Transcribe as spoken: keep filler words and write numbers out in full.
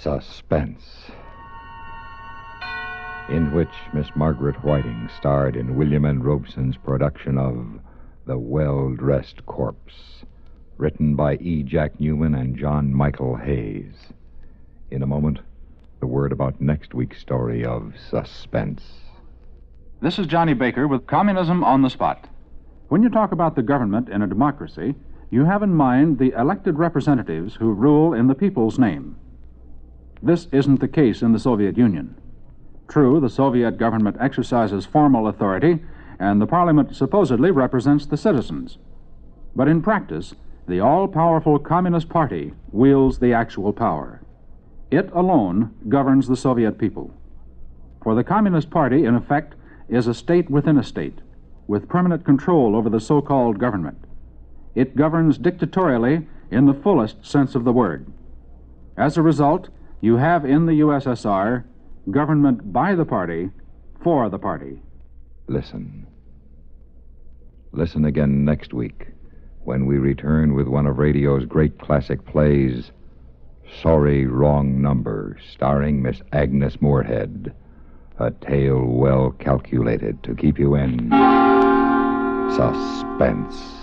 Suspense, in which Miss Margaret Whiting starred in William N. Robeson's production of The Well-Dressed Corpse, written by E. Jack Newman and John Michael Hayes. In a moment, the word about next week's story of Suspense. This is Johnny Baker with Communism on the Spot. When you talk about the government in a democracy, you have in mind the elected representatives who rule in the people's name. This isn't the case in the Soviet Union. True, the Soviet government exercises formal authority, and the parliament supposedly represents the citizens. But in practice, the all-powerful Communist Party wields the actual power. It alone governs the Soviet people. For the Communist Party, in effect, is a state within a state, with permanent control over the so-called government. It governs dictatorially in the fullest sense of the word. As a result, you have in the U S S R government by the party, for the party. Listen. Listen again next week when we return with one of radio's great classic plays, Sorry, Wrong Number, starring Miss Agnes Moorehead. A tale well calculated to keep you in suspense.